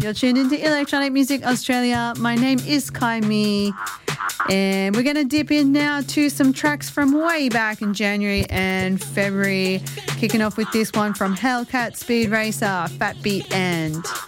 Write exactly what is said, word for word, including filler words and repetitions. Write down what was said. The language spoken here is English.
You're tuned into Electronic Music Australia. My name is Kai Mi. And we're going to dip in now to some tracks from way back in January and February. Kicking off with this one from Hellcat Speed Racer, Fat Beat and...